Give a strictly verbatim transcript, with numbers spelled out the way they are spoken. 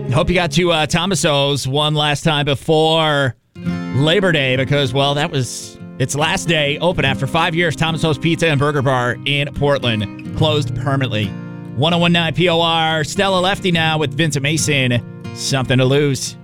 Hope you got to uh, Thomas O's one last time before Labor Day because, well, that was its last day open after five years. Thomas O's Pizza and Burger Bar in Portland closed permanently. one oh one point nine P O R, Stella Lefty now with Vincent Mason. Something to lose.